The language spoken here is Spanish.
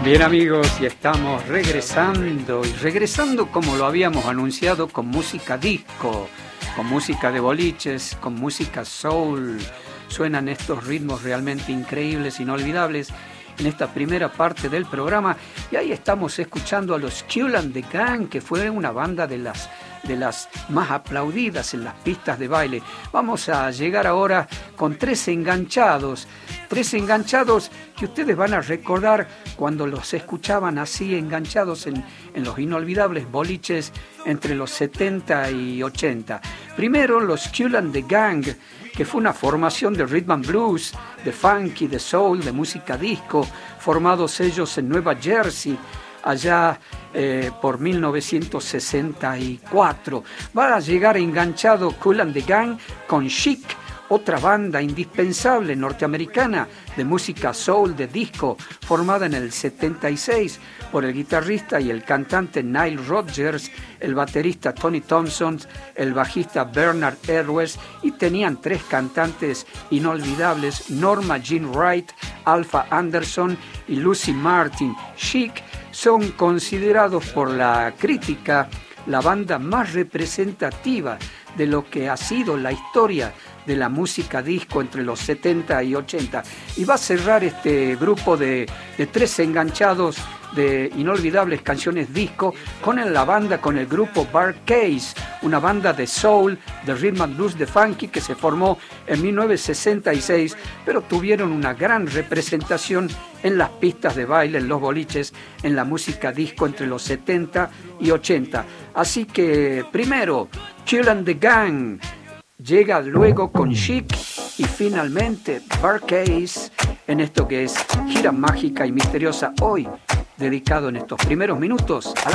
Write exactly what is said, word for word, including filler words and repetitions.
Bien amigos, y estamos regresando, y regresando como lo habíamos anunciado, con música disco, con música de boliches, con música soul. Suenan estos ritmos realmente increíbles, inolvidables, en esta primera parte del programa. Y ahí estamos escuchando a los Kool and the Gang, que fue una banda de las, de las más aplaudidas en las pistas de baile. Vamos a llegar ahora con Tres Enganchados. Tres Enganchados que ustedes van a recordar cuando los escuchaban así enganchados en, en los inolvidables boliches entre los setenta y ochenta. Primero los Kool and the Gang, que fue una formación de rhythm and blues, de funky, de soul, de música disco, formados ellos en Nueva Jersey, allá eh, por mil novecientos sesenta y cuatro. Va a llegar enganchado Kool and the Gang con Chic, otra banda indispensable norteamericana de música soul, de disco, formada en el setenta y seis por el guitarrista y el cantante Nile Rodgers, el baterista Tony Thompson, el bajista Bernard Edwards, y tenían tres cantantes inolvidables, Norma Jean Wright, Alpha Anderson y Lucy Martin. Chic son considerados por la crítica la banda más representativa de lo que ha sido la historia de la música disco entre los setenta y ochenta. Y va a cerrar este grupo de, de tres enganchados de inolvidables canciones disco con la banda, con el grupo Bar Case, una banda de soul, de rhythm and blues, de funky, que se formó en mil novecientos sesenta y seis, pero tuvieron una gran representación en las pistas de baile, en los boliches, en la música disco entre los setenta y ochenta. Así que primero Kool and the Gang, llega luego con Chic y finalmente Bar Case en esto que es Gira Mágica y Misteriosa, hoy dedicado en estos primeros minutos a la